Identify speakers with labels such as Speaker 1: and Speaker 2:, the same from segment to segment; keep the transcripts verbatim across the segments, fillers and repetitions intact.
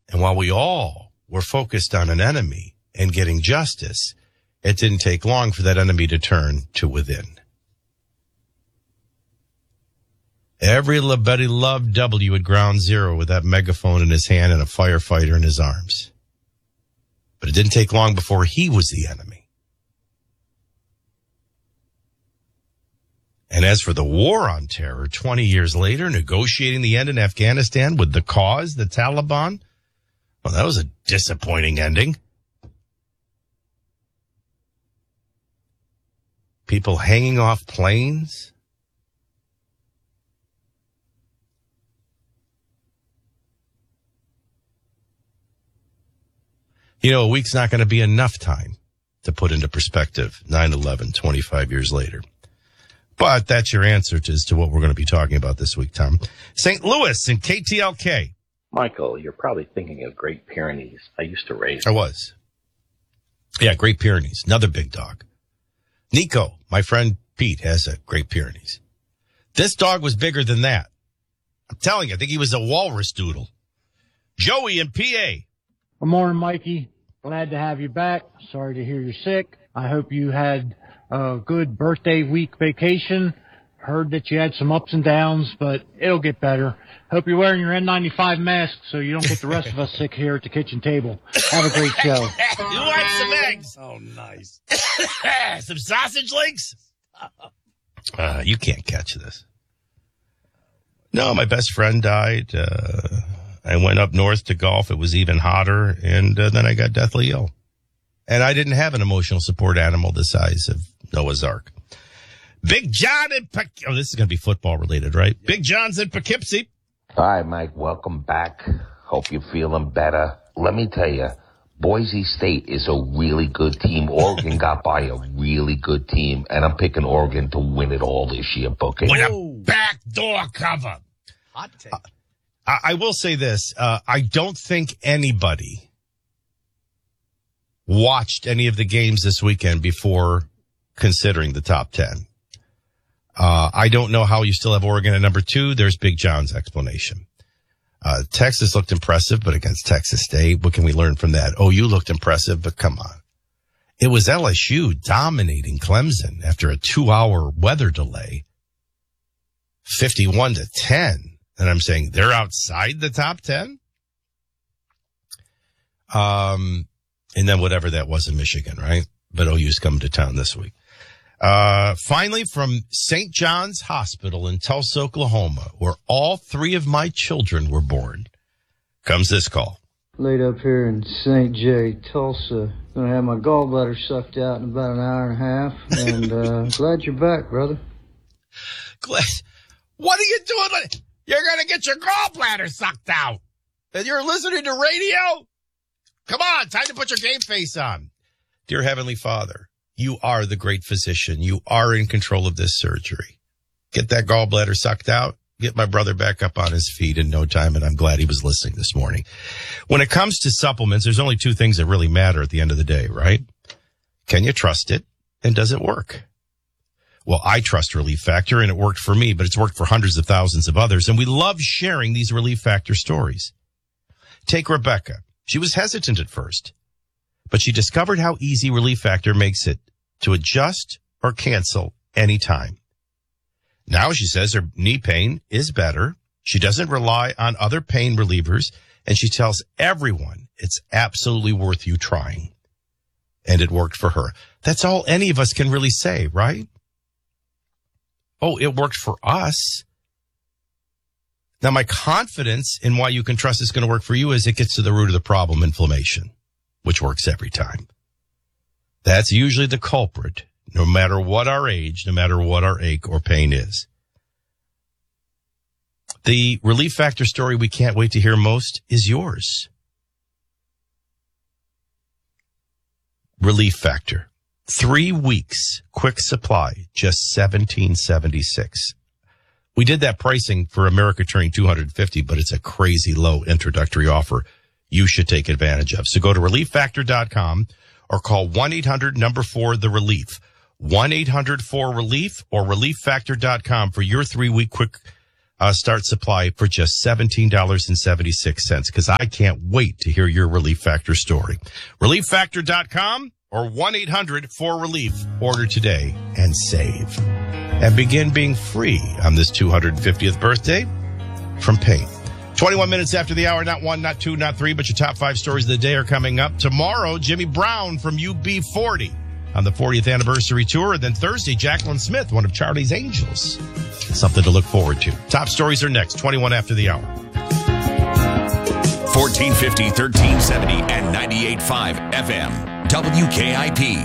Speaker 1: And while we all were focused on an enemy and getting justice, it didn't take long for that enemy to turn to within. Everybody loved W at Ground Zero with that megaphone in his hand and a firefighter in his arms. But it didn't take long before he was the enemy. And as for the war on terror, twenty years later, negotiating the end in Afghanistan with the cause, the Taliban, well, that was a disappointing ending. People hanging off planes. You know, a week's not going to be enough time to put into perspective nine eleven twenty-five years later. But that's your answer to, as to what we're going to be talking about this week, Tom. Saint Louis and K T L K.
Speaker 2: Michael, you're probably thinking of Great Pyrenees. I used to raise
Speaker 1: I was. Yeah, Great Pyrenees. Another big dog. Nico, my friend Pete, has a Great Pyrenees. This dog was bigger than that. I'm telling you, I think he was a walrus doodle. Joey in P A.
Speaker 3: Good morning, Mikey. Glad to have you back. Sorry to hear you're sick. I hope you had a good birthday week vacation. Heard that you had some ups and downs, but it'll get better. Hope you're wearing your N ninety-five mask so you don't get the rest of us sick here at the kitchen table. Have a great show.
Speaker 1: You want some eggs?
Speaker 4: Oh, nice.
Speaker 1: Some sausage links? Uh, you can't catch this. No, my best friend died. Uh, I went up north to golf. It was even hotter, and uh, then I got deathly ill. And I didn't have an emotional support animal the size of Noah's Ark. Big John in Poughkeepsie. Oh, this is going to be football related, right? Yep. Big John's in Poughkeepsie.
Speaker 5: Hi, Mike. Welcome back. Hope you're feeling better. Let me tell you, Boise State is a really good team. Oregon got by a really good team, and I'm picking Oregon to win it all this year, Bookie.
Speaker 1: With a backdoor cover.
Speaker 4: Hot take.
Speaker 1: Uh, I, I will say this. Uh, I don't think anybody watched any of the games this weekend before considering the top ten. Uh, I don't know how you still have Oregon at number two. There's Big John's explanation. Uh, Texas looked impressive, but against Texas State, what can we learn from that? O U looked impressive, but come on. It was L S U dominating Clemson after a two-hour weather delay, fifty-one to ten. And I'm saying they're outside the top ten? Um, and then whatever that was in Michigan, right? But O U's coming to town this week. Uh, finally, from Saint John's Hospital in Tulsa, Oklahoma, where all three of my children were born, comes this call.
Speaker 6: Laid up here in Saint J, Tulsa. Gonna have my gallbladder sucked out in about an hour and a half. And, uh, glad you're back, brother.
Speaker 1: Glad. What are you doing? You're gonna get your gallbladder sucked out. And you're listening to radio? Come on, time to put your game face on. Dear Heavenly Father, you are the great physician. You are in control of this surgery. Get that gallbladder sucked out. Get my brother back up on his feet in no time, and I'm glad he was listening this morning. When it comes to supplements, there's only two things that really matter at the end of the day, right? Can you trust it, and does it work? Well, I trust Relief Factor, and it worked for me, but it's worked for hundreds of thousands of others, and we love sharing these Relief Factor stories. Take Rebecca. She was hesitant at first, but she discovered how easy Relief Factor makes it to adjust or cancel anytime. Now she says her knee pain is better. She doesn't rely on other pain relievers, and she tells everyone it's absolutely worth you trying. And it worked for her. That's all any of us can really say, right? Oh, it worked for us. Now, my confidence in why you can trust it's going to work for you is it gets to the root of the problem, inflammation, which works every time. That's usually the culprit, no matter what our age, no matter what our ache or pain is. The Relief Factor story we can't wait to hear most is yours. Relief Factor. Three weeks, quick supply, just seventeen seventy-six. We did that pricing for America turning two hundred fifty, but it's a crazy low introductory offer you should take advantage of. So go to relief factor dot com or call one eight hundred number four the relief. one eight hundred four relief or relief factor dot com for your three week quick uh, start supply for just seventeen dollars and seventy-six cents, because I can't wait to hear your Relief Factor story. relief factor dot com or one eight hundred four relief. Order today and save. And begin being free on this two hundred fiftieth birthday from pain. twenty-one minutes after the hour, not one, not two, not three, but your top five stories of the day are coming up. Tomorrow, Jimmy Brown from U B forty on the fortieth anniversary tour. And then Thursday, Jacqueline Smith, one of Charlie's Angels. Something to look forward to. Top stories are next, twenty-one after the hour.
Speaker 4: fourteen fifty, thirteen seventy, and ninety-eight point five F M. W K I P.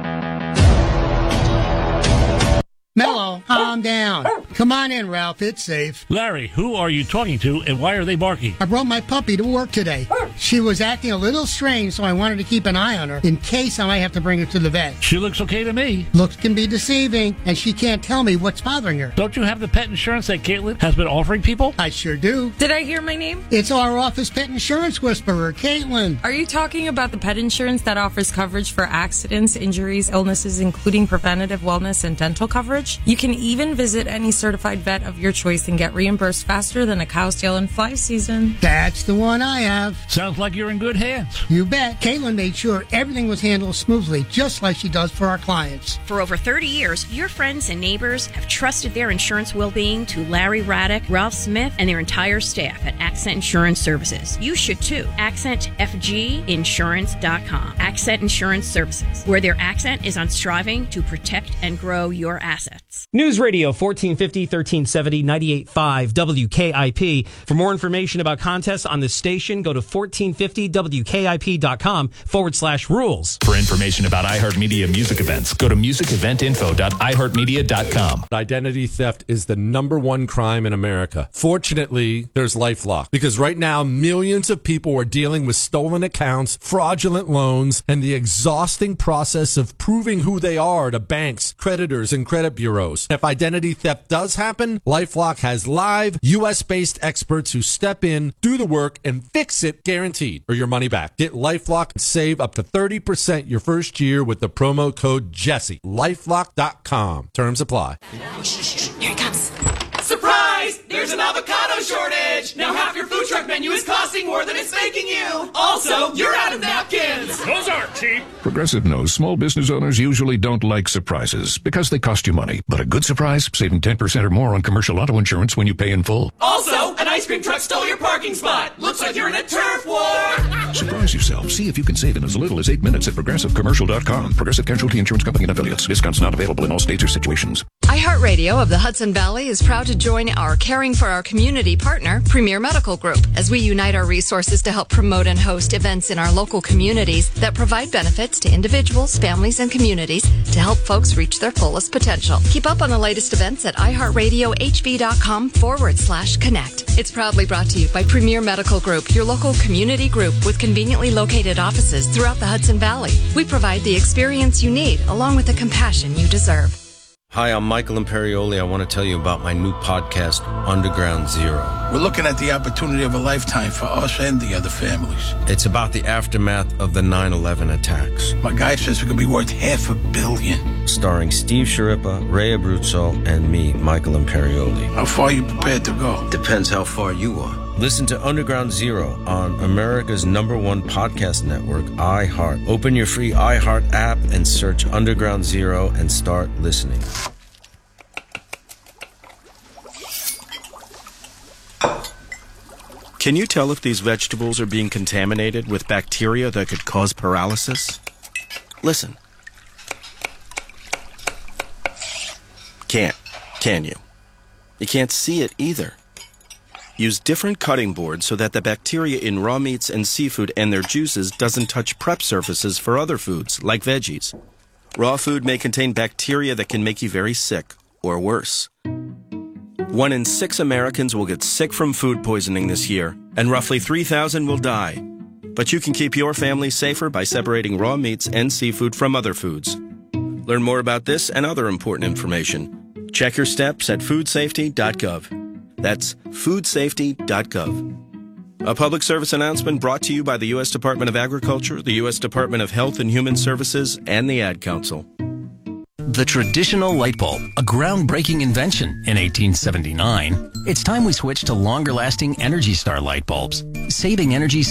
Speaker 7: Mellow, calm down. Come on in, Ralph. It's safe.
Speaker 8: Larry, who are you talking to and why are they barking?
Speaker 7: I brought my puppy to work today. She was acting a little strange, so I wanted to keep an eye on her in case I might have to bring her to the vet.
Speaker 8: She looks okay to me.
Speaker 7: Looks can be deceiving, and she can't tell me what's bothering her.
Speaker 8: Don't you have the pet insurance that Caitlin has been offering people?
Speaker 7: I sure do.
Speaker 9: Did I hear my name?
Speaker 7: It's our office pet insurance whisperer, Caitlin.
Speaker 9: Are you talking about the pet insurance that offers coverage for accidents, injuries, illnesses, including preventative wellness and dental coverage? You can even visit any certified vet of your choice and get reimbursed faster than a cow's tail in fly season.
Speaker 7: That's the one I have.
Speaker 8: Sounds like you're in good hands.
Speaker 7: You bet. Caitlin made sure everything was handled smoothly, just like she does for our clients.
Speaker 10: For over thirty years, your friends and neighbors have trusted their insurance well-being to Larry Raddick, Ralph Smith, and their entire staff at Accent Insurance Services. You should too. accent f g insurance dot com. Accent Insurance Services, where their accent is on striving to protect and grow your assets.
Speaker 11: News Radio fourteen fifty, thirteen seventy, ninety-eight point five W K I P. For more information about contests on this station, go to fourteen fifty W K I P dot com forward slash rules.
Speaker 4: For information about iHeartMedia music events, go to music event info dot i heart media dot com.
Speaker 12: Identity theft is the number one crime in America. Fortunately, there's LifeLock, because right now millions of people are dealing with stolen accounts, fraudulent loans, and the exhausting process of proving who they are to banks, creditors, and credit bureaus. If identity theft does happen, LifeLock has live, U S-based experts who step in, do the work, and fix it guaranteed, or your money back. Get LifeLock and save up to thirty percent your first year with the promo code Jesse. LifeLock dot com. Terms apply.
Speaker 13: Here it comes. Surprise! There's an avocado shortage! Now half your food truck menu is costing more than it's making you! Also, you're out of napkins!
Speaker 8: Those aren't cheap!
Speaker 14: Progressive knows small business owners usually don't like surprises because they cost you money. But a good surprise, saving ten percent or more on commercial auto insurance when you pay in full.
Speaker 13: Also, an ice cream truck stole your parking spot! Looks like you're in a turf war!
Speaker 14: Surprise yourself. See if you can save in as little as eight minutes at progressive commercial dot com. Progressive Casualty Insurance Company and affiliates. Discounts not available in all states or situations.
Speaker 15: iHeartRadio of the Hudson Valley is proud to join our Caring for Our Community partner, Premier Medical Group, as we unite our resources to help promote and host events in our local communities that provide benefits to individuals, families, and communities to help folks reach their fullest potential. Keep up on the latest events at i heart radio h v dot com forward slash connect. It's proudly brought to you by Premier Medical Group, your local community group with conveniently located offices throughout the Hudson Valley. We provide the experience you need along with the compassion you deserve.
Speaker 16: Hi, I'm Michael Imperioli. I want to tell you about my new podcast, Underground Zero.
Speaker 17: We're looking at the opportunity of a lifetime for us and the other families.
Speaker 16: It's about the aftermath of the nine eleven attacks.
Speaker 17: My guy says it could be worth half a billion.
Speaker 16: Starring Steve Sciarippa, Ray Abruzzo, and me, Michael Imperioli.
Speaker 17: How far are you prepared to go?
Speaker 16: Depends how far you are. Listen to Underground Zero on America's number one podcast network, iHeart. Open your free iHeart app and search Underground Zero and start listening.
Speaker 18: Can you tell if these vegetables are being contaminated with bacteria that could cause paralysis? Listen. Can't, can you? You can't see it either. Use different cutting boards so that the bacteria in raw meats and seafood and their juices doesn't touch prep surfaces for other foods, like veggies. Raw food may contain bacteria that can make you very sick, or worse. One in six Americans will get sick from food poisoning this year, and roughly three thousand will die. But you can keep your family safer by separating raw meats and seafood from other foods. Learn more about this and other important information. Check your steps at food safety dot gov. That's food safety dot gov. A public service announcement brought to you by the U S Department of Agriculture, the U S Department of Health and Human Services, and the Ad Council.
Speaker 19: The traditional light bulb, a groundbreaking invention in eighteen seventy-nine. It's time we switch to longer-lasting Energy Star light bulbs, saving energy